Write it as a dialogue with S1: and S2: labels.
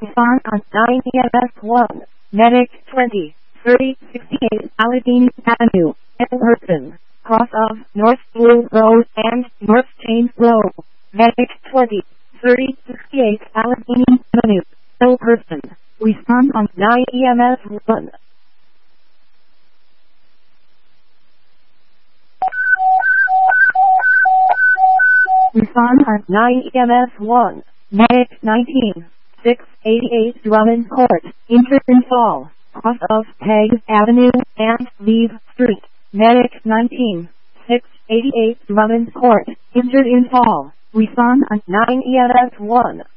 S1: Respond on 9 EMS 1. Medic 20, 30, 68 Allegheny Avenue, Ellerton, cross of North Blue Road and North Thames Road. Medic 20, 30, 68 Allegheny Avenue, Ellerton. Respond on 9 EMS 1. Respond on 9 EMS 1. Medic 19, 688 Drummond Court, injured in fall, cross of Peg Avenue and Leave Street. Medic 19, 688 Drummond Court, injured in fall. Respond on 9 EMS 1.